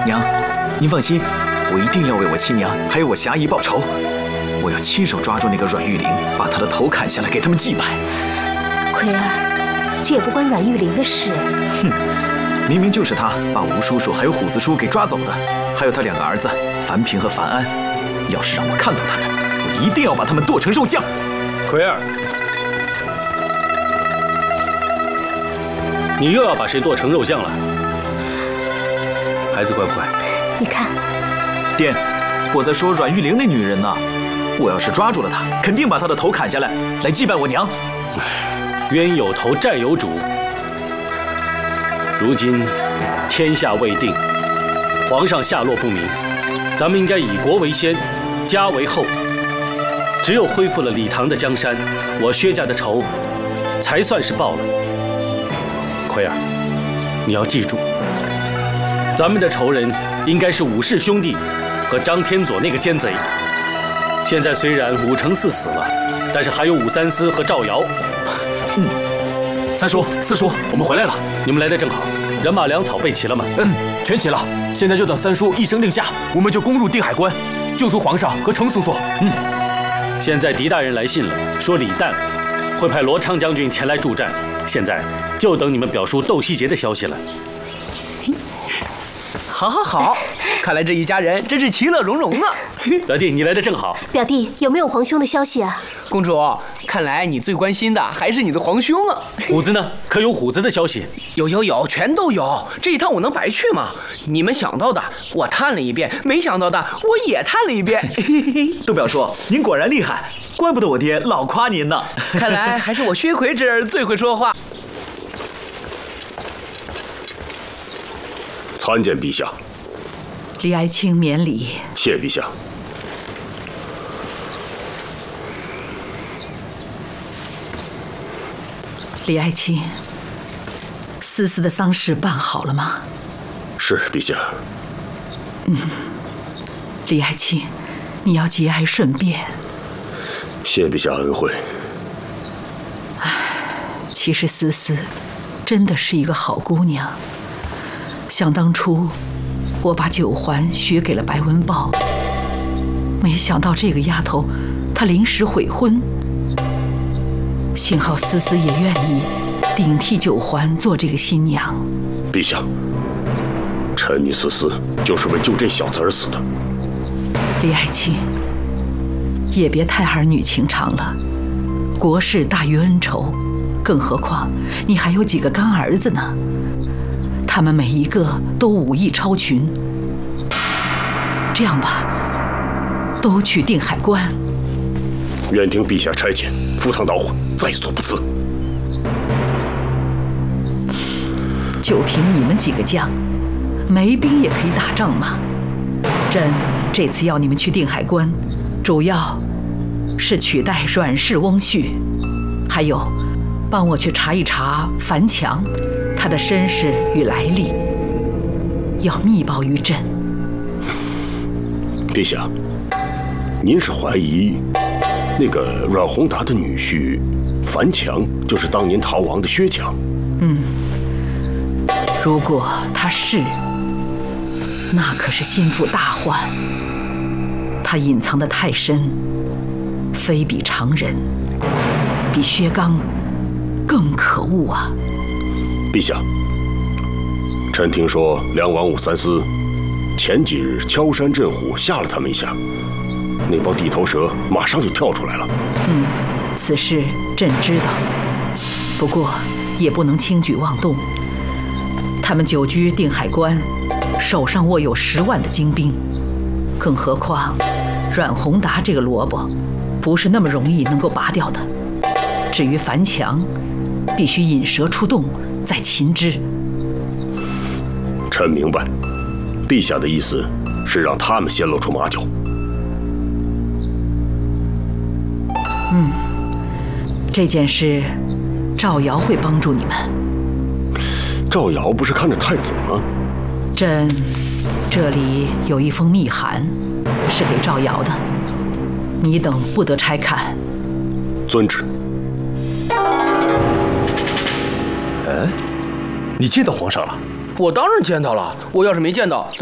娘，您放心，我一定要为我亲娘还有我霞姨报仇。我要亲手抓住那个阮玉玲，把她的头砍下来给他们祭拜。 奎儿，这也不关阮玉玲的事。 哼，明明就是他把吴叔叔还有虎子叔给抓走的，还有他2个儿子樊平和樊安。要是让我看到他们，我一定要把他们剁成肉酱。 奎儿，你又要把谁剁成肉酱了？孩子乖不乖？ 你看， 爹，我在说阮玉玲那女人呢。我要是抓住了她，肯定把她的头砍下来，来祭拜我娘。 冤有头，债有主。如今天下未定，皇上下落不明，咱们应该以国为先，家为后。只有恢复了李唐的江山，我薛家的仇才算是报了。奎儿，你要记住，咱们的仇人应该是武氏兄弟和张天佐那个奸贼。现在虽然武承嗣死了，但是还有武三思和赵瑶。 三叔，四叔，我们回来了。 你们来得正好。人马粮草备齐了吗？ 全齐了。现在就等三叔一声令下，我们就攻入定海关，救出皇上和程叔叔。 现在狄大人来信了，说李旦会派罗昌将军前来助战。现在就等你们表叔窦希杰的消息了。 好，看来这一家人真是其乐融融啊！ 表弟，你来得正好。 表弟，有没有皇兄的消息啊？ 公主，看来你最关心的还是你的皇兄啊。 虎子呢？可有虎子的消息？ 有，全都有。这一趟我能白去吗？你们想到的我探了一遍，没想到的我也探了一遍。 窦表叔，您果然厉害，怪不得我爹老夸您呢。 看来还是我薛奎侄儿最会说话。 参见陛下。 李爱卿免礼。 谢陛下。 李爱卿，思思的丧事办好了吗？ 是陛下。 李爱卿，你要节哀顺变。 谢陛下恩惠。 其实思思真的是一个好姑娘。想当初，我把9环许给了白文豹，没想到这个丫头，她临时悔婚。幸好思思也愿意顶替9环做这个新娘。 陛下，臣女思思就是为救这小子而死的。 李爱卿，也别太儿女情长了，国事大于恩仇，更何况你还有几个干儿子呢？他们每一个都武艺超群。这样吧，都去定海关。 愿听陛下差遣，赴汤蹈火，在所不辞。 就凭你们几个将，没兵也可以打仗吗？朕这次要你们去定海关，主要是取代阮氏翁婿，还有帮我去查一查樊强，他的身世与来历，要密报于朕。 陛下，您是怀疑那个阮宏达的女婿樊强就是当年逃亡的薛强？ 如果他是，那可是心腹大患。他隐藏得太深，非比常人，比薛刚更可恶啊！ 陛下，臣听说梁王武三思前几日敲山震虎，吓了他们一下，那帮地头蛇马上就跳出来了。 此事朕知道，不过也不能轻举妄动。他们久居定海关，手上握有10万的精兵，更何况阮宏达这个萝卜，不是那么容易能够拔掉的。至于樊强，必须引蛇出洞，再擒之。 臣明白，陛下的意思是让他们先露出马脚。 这件事，赵瑶会帮助你们。 赵瑶不是看着太子吗？ 朕这里有一封密函，是给赵瑶的，你等不得拆看。 遵旨。 你见到皇上了？ 我当然见到了，我要是没见到，